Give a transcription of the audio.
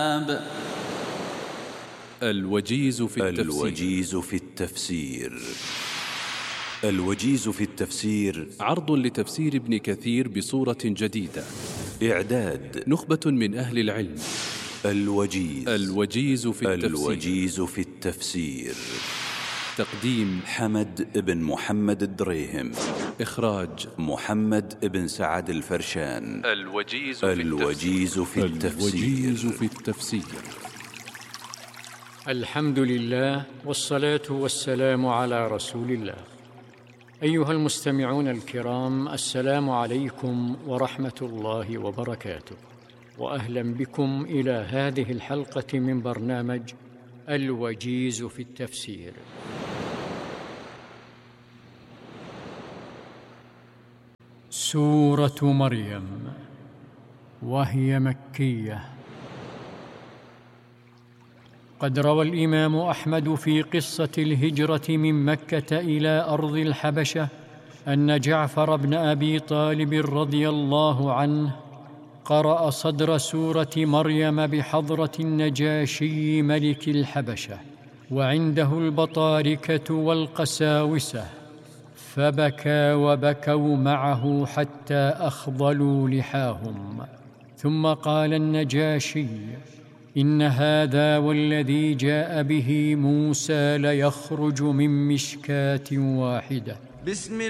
الوجيز في التفسير. الوجيز في التفسير عرض لتفسير ابن كثير بصورة جديدة. إعداد نخبة من أهل العلم. الوجيز في التفسير. تقديم حمد بن محمد الدريهم. إخراج محمد بن سعد الفرشان. الوجيز في التفسير. الحمد لله والصلاة والسلام على رسول الله. أيها المستمعون الكرام، السلام عليكم ورحمة الله وبركاته، وأهلا بكم إلى هذه الحلقة من برنامج الوجيز في التفسير. سورة مريم، وهي مكية. قد روى الإمام أحمد في قصة الهجرة من مكة إلى أرض الحبشة أن جعفر بن أبي طالب رضي الله عنه قرأ صدر سورة مريم بحضرة النجاشي ملك الحبشة، وعنده البطاركة والقساوسة، فبكى وبكوا معه حتى أخضلوا لحاهم. ثم قال النجاشي: إن هذا والذي جاء به موسى ليخرج من مشكاة واحدة.